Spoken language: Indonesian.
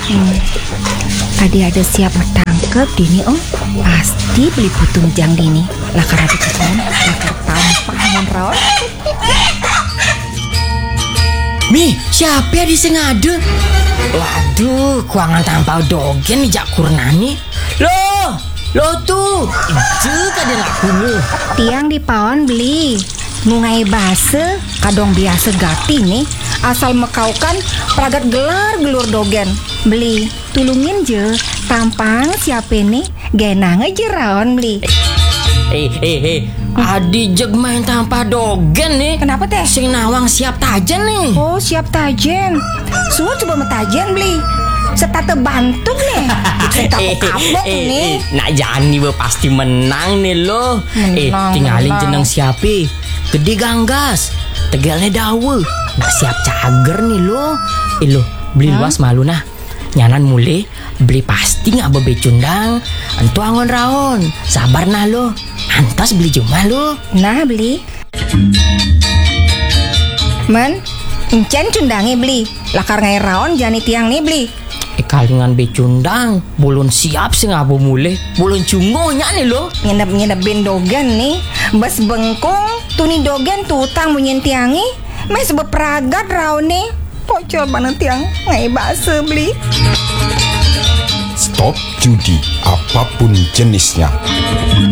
Tadi ada siap metangkep dini pasti beli putung jang dini. Lakar ada ketemu, lakar tampah ngon raon. Mi, siapa di sengade? Waduh, kuangan tampau dogen nih jak kurnani. Lo tuh, itu kada lakumu. Tiang di paon beli ngungai base kadong biasa gati nih. Asal mekaukan pelagat gelar gelur dogen. Beli, tulungin je tampang siapa nih genang aja raon beli. Adi jeg main tanpa dogen nih. Kenapa teh? Sing nawang siap tajen nih. Oh siap tajen. Semua coba metajen beli. Serta bantu nih. Kapok nih. Nak Jani pasti menang nih lo. Tinggalin jeneng siapa? Gede ganggas. Tegalnya dawe. Nak siap cager nih lo. Lo beli luas malu nah. Nyanan mulai beli pasti nggak bebecundang. Entu angon raon. Sabar nah lo. Antas beli cuma lo. Nah beli. Men, encen cundangi beli. Lakar ngai raon jani tiang nih beli. Kalingan becundang, belum siap sih ngabu mulai, belum cungonya nih lo. Nginep dogen nih, bes bengkung, tuni dogen tutang munyin tiangi, mes beperagat raon nih, pocol banget tiang, ngai base beli. Stop judi apapun jenisnya.